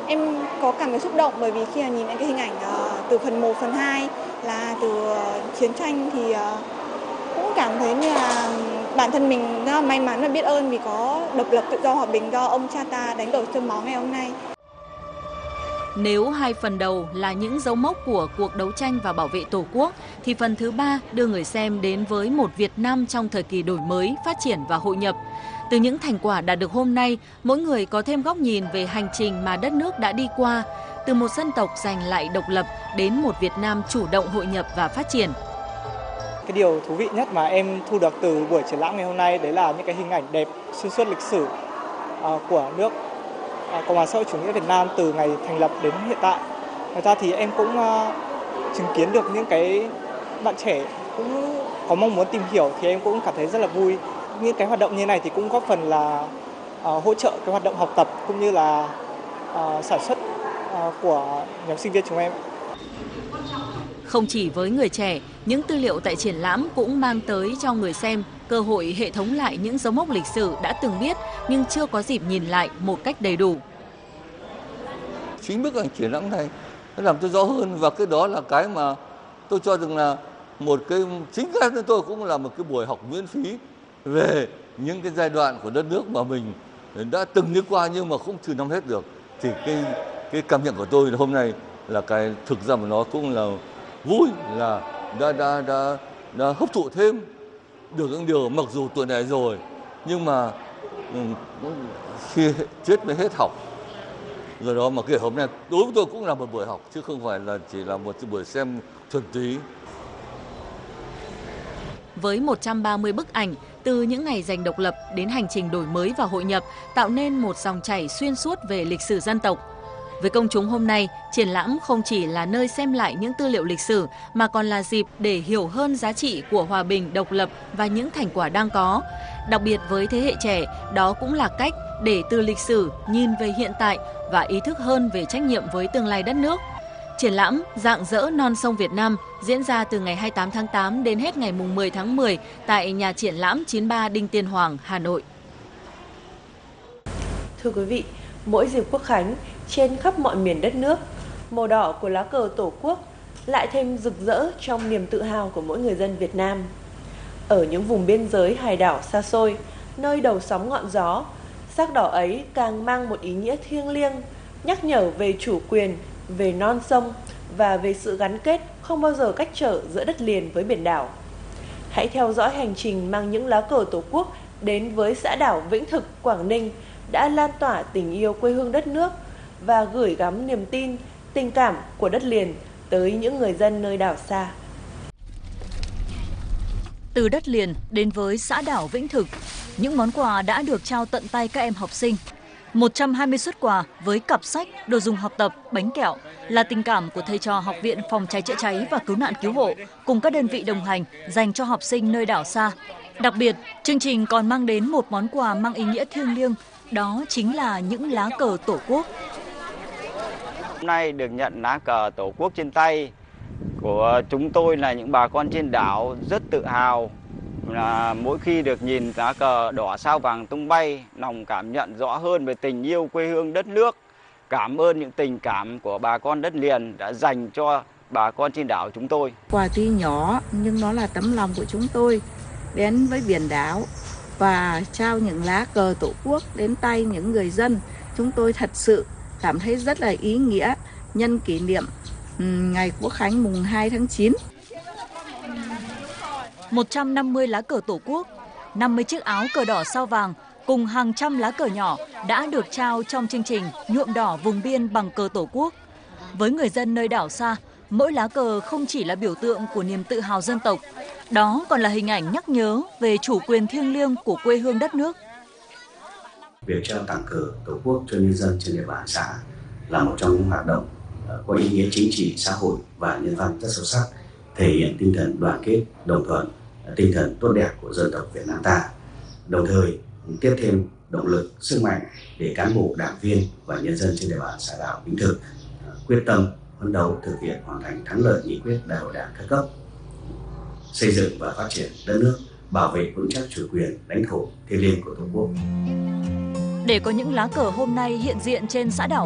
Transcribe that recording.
Em có cảm thấy xúc động bởi vì khi mà nhìn những cái hình ảnh từ phần 1, phần 2 là từ chiến tranh thì cũng cảm thấy như là bản thân mình rất là may mắn và biết ơn vì có độc lập, tự do, hòa bình do ông cha ta đánh đổi xương máu ngày hôm nay. Nếu hai phần đầu là những dấu mốc của cuộc đấu tranh và bảo vệ Tổ quốc, thì phần thứ ba đưa người xem đến với một Việt Nam trong thời kỳ đổi mới, phát triển và hội nhập. Từ những thành quả đạt được hôm nay, mỗi người có thêm góc nhìn về hành trình mà đất nước đã đi qua, từ một dân tộc giành lại độc lập đến một Việt Nam chủ động hội nhập và phát triển. Cái điều thú vị nhất mà em thu được từ buổi triển lãm ngày hôm nay đấy là những cái hình ảnh đẹp xuyên suốt lịch sử của nước Cộng hòa xã hội chủ nghĩa Việt Nam từ ngày thành lập đến hiện tại. Ngoài ra thì em cũng chứng kiến được những cái bạn trẻ cũng có mong muốn tìm hiểu thì em cũng cảm thấy rất là vui. Những cái hoạt động như này thì cũng góp phần là hỗ trợ cái hoạt động học tập cũng như là sản xuất của nhóm sinh viên chúng em. Không chỉ với người trẻ, những tư liệu tại triển lãm cũng mang tới cho người xem cơ hội hệ thống lại những dấu mốc lịch sử đã từng biết nhưng chưa có dịp nhìn lại một cách đầy đủ. Chính bức ảnh triển lãm này nó làm tôi rõ hơn, và cái đó là cái mà tôi cho rằng là một cái, chính cá nhân tôi cũng là một cái buổi học miễn phí về những cái giai đoạn của đất nước mà mình đã từng đi qua nhưng mà không chưa nắm hết được. Thì cái cảm nhận của tôi hôm nay là cái thực ra mà nó cũng là vui, là đã hấp thụ thêm được những điều mặc dù tuổi này rồi nhưng mà khi chết mới hết học. Rồi đó mà cái hôm nay đối với tôi cũng là một buổi học chứ không phải là chỉ là một buổi xem thuần túy. Với 130 bức ảnh từ những ngày giành độc lập đến hành trình đổi mới và hội nhập, tạo nên một dòng chảy xuyên suốt về lịch sử dân tộc. Với công chúng hôm nay, triển lãm không chỉ là nơi xem lại những tư liệu lịch sử mà còn là dịp để hiểu hơn giá trị của hòa bình, độc lập và những thành quả đang có. Đặc biệt với thế hệ trẻ, đó cũng là cách để từ lịch sử nhìn về hiện tại và ý thức hơn về trách nhiệm với tương lai đất nước. Triển lãm Rạng rỡ non sông Việt Nam diễn ra từ ngày 28 tháng 8 đến hết ngày 10 tháng 10 tại nhà triển lãm 93 Đinh Tiên Hoàng, Hà Nội. Thưa quý vị, mỗi dịp Quốc khánh, trên khắp mọi miền đất nước, màu đỏ của lá cờ Tổ quốc lại thêm rực rỡ trong niềm tự hào của mỗi người dân Việt Nam. Ở những vùng biên giới hải đảo xa xôi, nơi đầu sóng ngọn gió, sắc đỏ ấy càng mang một ý nghĩa thiêng liêng, nhắc nhở về chủ quyền, về non sông và về sự gắn kết không bao giờ cách trở giữa đất liền với biển đảo. Hãy theo dõi hành trình mang những lá cờ Tổ quốc đến với xã đảo Vĩnh Thực, Quảng Ninh đã lan tỏa tình yêu quê hương đất nước và gửi gắm niềm tin, tình cảm của đất liền tới những người dân nơi đảo xa. Từ đất liền đến với xã đảo Vĩnh Thực, những món quà đã được trao tận tay các em học sinh. 120 suất quà với cặp sách, đồ dùng học tập, bánh kẹo là tình cảm của thầy trò Học viện Phòng cháy chữa cháy và Cứu nạn cứu hộ cùng các đơn vị đồng hành dành cho học sinh nơi đảo xa. Đặc biệt, chương trình còn mang đến một món quà mang ý nghĩa thiêng liêng, đó chính là những lá cờ Tổ quốc. Hôm nay được nhận lá cờ Tổ quốc trên tay của chúng tôi là những bà con trên đảo rất tự hào. Là mỗi khi được nhìn lá cờ đỏ sao vàng tung bay, lòng cảm nhận rõ hơn về tình yêu quê hương đất nước. Cảm ơn những tình cảm của bà con đất liền đã dành cho bà con trên đảo chúng tôi. Quà tuy nhỏ nhưng nó là tấm lòng của chúng tôi đến với biển đảo và trao những lá cờ Tổ quốc đến tay những người dân. Chúng tôi thật sự cảm thấy rất là ý nghĩa nhân kỷ niệm ngày Quốc khánh mùng 2 tháng 9. 150 lá cờ Tổ quốc, 50 chiếc áo cờ đỏ sao vàng cùng hàng trăm lá cờ nhỏ đã được trao trong chương trình nhuộm đỏ vùng biên bằng cờ Tổ quốc. Với người dân nơi đảo xa, mỗi lá cờ không chỉ là biểu tượng của niềm tự hào dân tộc, đó còn là hình ảnh nhắc nhớ về chủ quyền thiêng liêng của quê hương đất nước. Việc trao tặng cờ Tổ quốc cho nhân dân trên địa bàn xã là một trong những hoạt động có ý nghĩa chính trị, xã hội và nhân văn rất sâu sắc, thể hiện tinh thần đoàn kết, đồng thuận, tinh thần tốt đẹp của dân tộc Việt Nam ta, đồng thời tiếp thêm động lực, sức mạnh để cán bộ, đảng viên và nhân dân trên địa bàn xã đảo Vĩnh Thực quyết tâm phấn đấu thực hiện hoàn thành thắng lợi nghị quyết Đại hội Đảng các cấp, xây dựng và phát triển đất nước, bảo vệ vững chắc chủ quyền, lãnh thổ thiêng liêng của Tổ quốc. Để có những lá cờ hôm nay hiện diện trên xã đảo